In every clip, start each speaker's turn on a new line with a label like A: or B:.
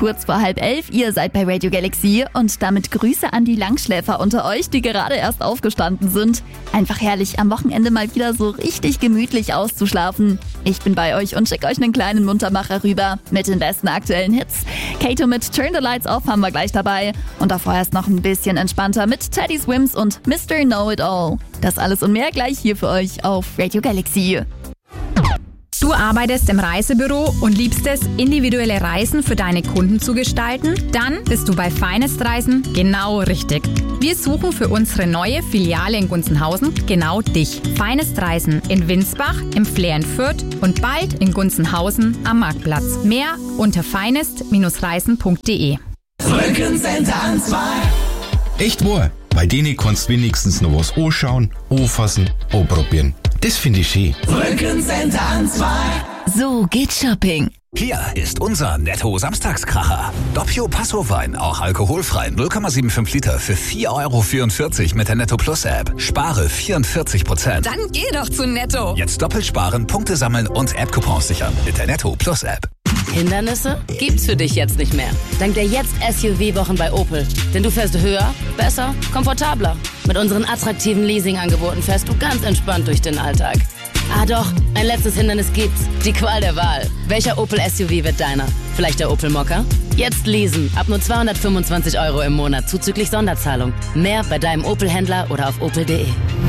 A: kurz vor 10:30. Ihr seid bei Radio Galaxy und damit Grüße an die Langschläfer unter euch, die gerade erst aufgestanden sind. Einfach herrlich, am Wochenende mal wieder so richtig gemütlich auszuschlafen. Ich bin bei euch und schicke euch einen kleinen Muntermacher rüber mit den besten aktuellen Hits. Kato mit Turn the Lights Off haben wir gleich dabei. Und davor erst noch ein bisschen entspannter mit Teddy Swims und Mr. Know-It-All. Das alles und mehr gleich hier für euch auf Radio Galaxy.
B: Du arbeitest im Reisebüro und liebst es, individuelle Reisen für deine Kunden zu gestalten? Dann bist du bei Finest Reisen genau richtig. Wir suchen für unsere neue Filiale in Gunzenhausen genau dich. Finest Reisen in Winsbach, im Flair in Fürth und bald in Gunzenhausen am Marktplatz. Mehr unter finest-reisen.de.
C: Fröckensender an 2.
D: Echt wahr, bei denen kannst du wenigstens noch was anschauen, anfassen, anprobieren. Das finde ich schön.
C: Fröckensender an 2.
A: So geht Shopping.
E: Hier ist unser Netto-Samstagskracher. Doppio Passo-Wein, auch alkoholfrei, 0,75 Liter für 4,44 € mit der Netto Plus App. Spare 44%.
B: Dann geh doch zu Netto.
E: Jetzt doppelt sparen, Punkte sammeln und App-Coupons sichern mit der Netto Plus App.
F: Hindernisse gibt's für dich jetzt nicht mehr. Dank der Jetzt-SUV-Wochen bei Opel. Denn du fährst höher, besser, komfortabler. Mit unseren attraktiven Leasing-Angeboten fährst du ganz entspannt durch den Alltag. Ah doch, ein letztes Hindernis gibt's. Die Qual der Wahl. Welcher Opel-SUV wird deiner? Vielleicht der Opel Mokka? Jetzt leasen. Ab nur 225 € im Monat zuzüglich Sonderzahlung. Mehr bei deinem Opel-Händler oder auf opel.de.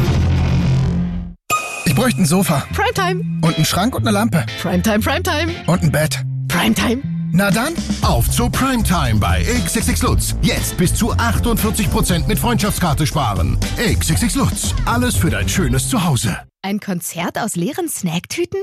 G: Ich bräuchte ein Sofa.
H: Primetime.
G: Und einen Schrank und eine Lampe.
H: Primetime, Primetime.
G: Und ein Bett.
H: Primetime.
G: Na dann,
I: auf zu Primetime bei XXX Lutz. Jetzt bis zu 48% mit Freundschaftskarte sparen. XXX Lutz. Alles für dein schönes Zuhause.
H: Ein Konzert aus leeren Snacktüten?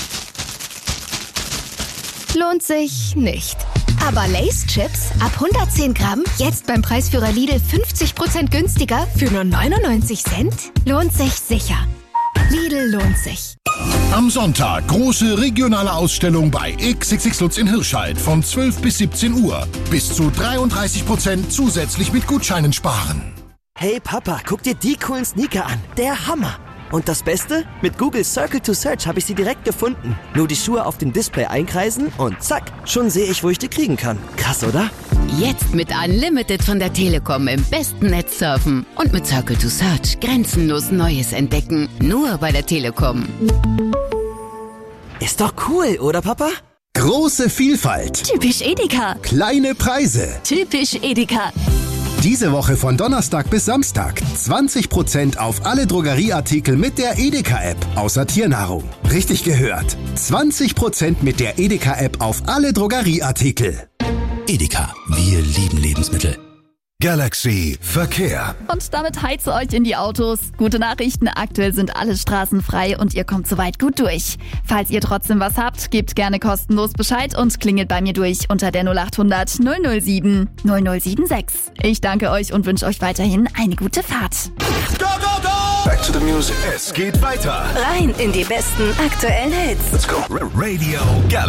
H: Lohnt sich nicht. Aber Lay's Chips ab 110 Gramm, jetzt beim Preisführer Lidl 50% günstiger für nur 99 Cent? Lohnt sich sicher. Lidl lohnt sich.
I: Am Sonntag große regionale Ausstellung bei XXX Lutz in Hirscheid von 12 bis 17 Uhr. Bis zu 33% zusätzlich mit Gutscheinen sparen.
J: Hey Papa, guck dir die coolen Sneaker an. Der Hammer. Und das Beste? Mit Google Circle to Search habe ich sie direkt gefunden. Nur die Schuhe auf dem Display einkreisen und zack, schon sehe ich, wo ich die kriegen kann. Krass, oder?
K: Jetzt mit Unlimited von der Telekom im besten Netz surfen. Und mit Circle to Search grenzenlos Neues entdecken. Nur bei der Telekom.
J: Ist doch cool, oder Papa?
L: Große Vielfalt.
A: Typisch Edeka.
L: Kleine Preise.
A: Typisch Edeka.
L: Diese Woche von Donnerstag bis Samstag 20% auf alle Drogerieartikel mit der Edeka-App, außer Tiernahrung. Richtig gehört. 20% mit der Edeka-App auf alle Drogerieartikel.
E: Edeka, wir lieben Lebensmittel.
D: Galaxy Verkehr.
A: Und damit heize euch in die Autos. Gute Nachrichten, aktuell sind alle Straßen frei und ihr kommt soweit gut durch. Falls ihr trotzdem was habt, gebt gerne kostenlos Bescheid und klingelt bei mir durch unter der 0800 007 0076. Ich danke euch und wünsche euch weiterhin eine gute Fahrt.
D: Go, go, go! Back to the music. Es geht weiter.
M: Rein in die besten aktuellen Hits.
D: Let's go. Radio Galaxy.